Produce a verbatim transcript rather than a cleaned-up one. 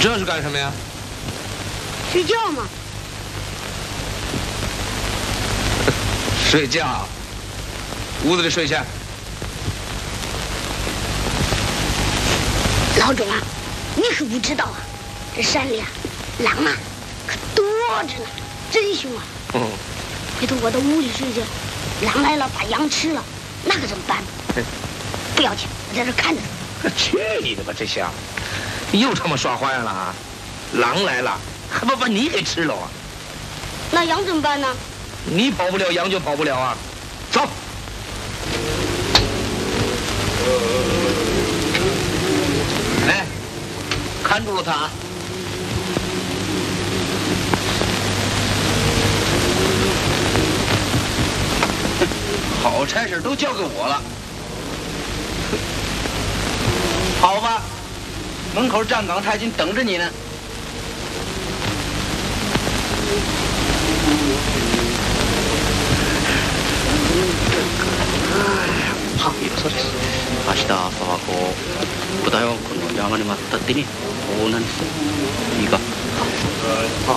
这是干什么呀？ 睡觉嘛。 睡觉。屋子里睡去。 老总啊，你可不知道啊，这山里啊，狼啊可多着呢，真凶啊！ 嗯。 回头我到屋里睡去，狼来了把羊吃了，那可怎么办？不要紧，我在这看着他。 去你的吧，这小子，又他妈耍花样了啊！狼来了，还不把你给吃了啊？ 那羊怎么办呢？ 你跑不了，羊就跑不了啊！走。哎，看住了他啊！好差事都交给我了。好吧，门口站岗太君等着你呢。 はあ、そうです。明日朝はこう、舞台をこの山に待ったってに、こうなんですよ。いいか。